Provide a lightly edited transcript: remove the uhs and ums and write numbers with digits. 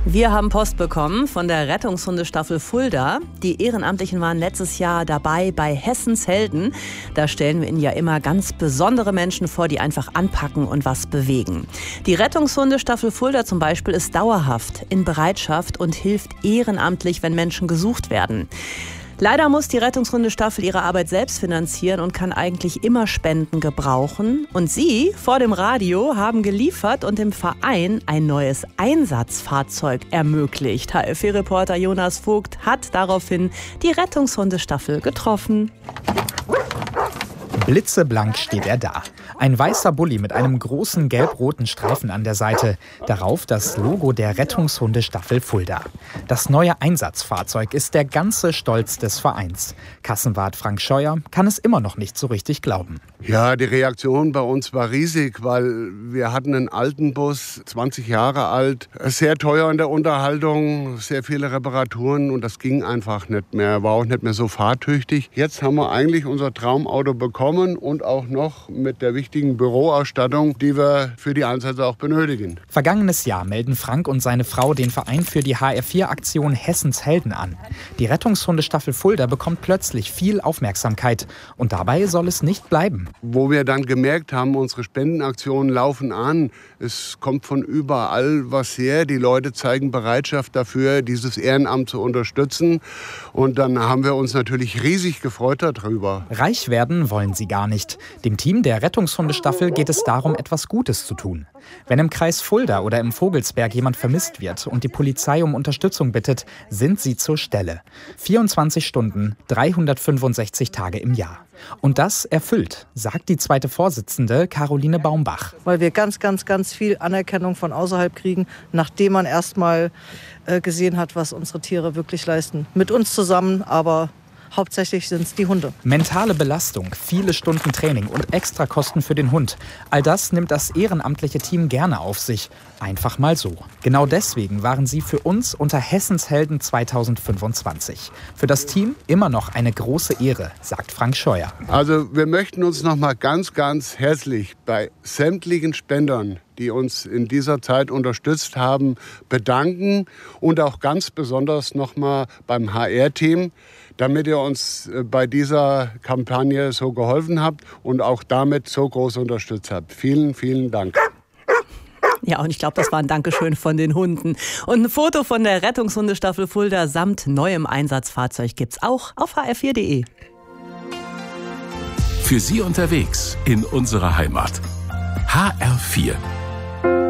Wir haben Post bekommen von der Rettungshundestaffel Fulda. Die Ehrenamtlichen waren letztes Jahr dabei bei Hessens Helden. Da stellen wir Ihnen ja immer ganz besondere Menschen vor, die einfach anpacken und was bewegen. Die Rettungshundestaffel Fulda zum Beispiel ist dauerhaft in Bereitschaft und hilft ehrenamtlich, wenn Menschen gesucht werden. Leider muss die Rettungshundestaffel ihre Arbeit selbst finanzieren und kann eigentlich immer Spenden gebrauchen. Und Sie vor dem Radio haben geliefert und dem Verein ein neues Einsatzfahrzeug ermöglicht. HFE-Reporter Jonas Vogt hat daraufhin die Rettungshundestaffel getroffen. Blitzeblank steht er da. Ein weißer Bulli mit einem großen gelb-roten Streifen an der Seite. Darauf das Logo der Rettungshundestaffel Fulda. Das neue Einsatzfahrzeug ist der ganze Stolz des Vereins. Kassenwart Frank Scheuer kann es immer noch nicht so richtig glauben. Ja, die Reaktion bei uns war riesig, weil wir hatten einen alten Bus, 20 Jahre alt, sehr teuer in der Unterhaltung, sehr viele Reparaturen und das ging einfach nicht mehr, war auch nicht mehr so fahrtüchtig. Jetzt haben wir eigentlich unser Traumauto bekommen und auch noch mit der wichtigen Büroausstattung, die wir für die Einsätze auch benötigen. Vergangenes Jahr melden Frank und seine Frau den Verein für die HR4-Aktion Hessens Helden an. Die Rettungshundestaffel Fulda bekommt plötzlich viel Aufmerksamkeit und dabei soll es nicht bleiben. Wo wir dann gemerkt haben, unsere Spendenaktionen laufen an, es kommt von überall was her, die Leute zeigen Bereitschaft dafür, dieses Ehrenamt zu unterstützen und dann haben wir uns natürlich riesig gefreut darüber. Reich werden wollen sie gar nicht. Dem Team der Rettungshundestaffel geht es darum, etwas Gutes zu tun. Wenn im Kreis Fulda oder im Vogelsberg jemand vermisst wird und die Polizei um Unterstützung bittet, sind sie zur Stelle. 24 Stunden, 365 Tage im Jahr. Und das erfüllt, sagt die zweite Vorsitzende Caroline Baumbach. Weil wir ganz viel Anerkennung von außerhalb kriegen, nachdem man erstmal gesehen hat, was unsere Tiere wirklich leisten. Mit uns zusammen, aber hauptsächlich sind es die Hunde. Mentale Belastung, viele Stunden Training und Extrakosten für den Hund. All das nimmt das ehrenamtliche Team gerne auf sich. Einfach mal so. Genau deswegen waren sie für uns unter Hessens Helden 2025. Für das Team immer noch eine große Ehre, sagt Frank Scheuer. Also wir möchten uns noch mal ganz herzlich bei sämtlichen Spendern, die uns in dieser Zeit unterstützt haben, bedanken und auch ganz besonders noch mal beim HR-Team, damit ihr uns bei dieser Kampagne so geholfen habt und auch damit so groß unterstützt habt. Vielen, vielen Dank. Ja, und ich glaube, das war ein Dankeschön von den Hunden. Und ein Foto von der Rettungshundestaffel Fulda samt neuem Einsatzfahrzeug gibt's auch auf hr4.de. Für Sie unterwegs in unserer Heimat. HR4